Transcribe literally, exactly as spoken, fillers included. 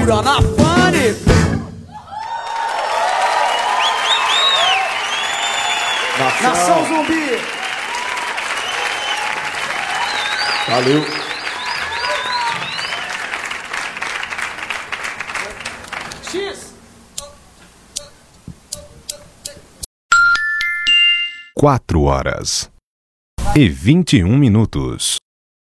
Segura na pane. Nação. Nação Zumbi. Valeu. X. Quatro horas e vinte e um minutos.